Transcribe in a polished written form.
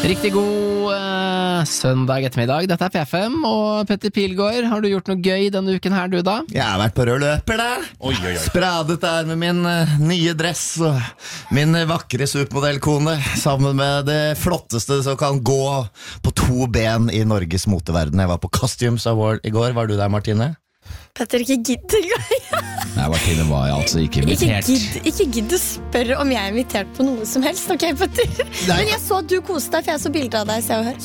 Riktig god søndag ettermiddag. Dette P5, og Petter Pilgaard, har du gjort noe gøy denne uken her, du da? Jeg har vært på rød løper, da. Spradet der med min nye dress og min vakre supermodellkone, sammen med det flotteste som kan gå på 2 ben i Norges moteverden. Jeg var på Costumes Award i går. Var du der, Martine? Petter, ikke gidd Nei, Martine var altså ikke invitert. Ikke gidd å spørre om jeg er invitert på noe som helst. Ok, Petter? Nei. Men jeg så at du koste deg, for jeg så bilder av deg, Se og Hør.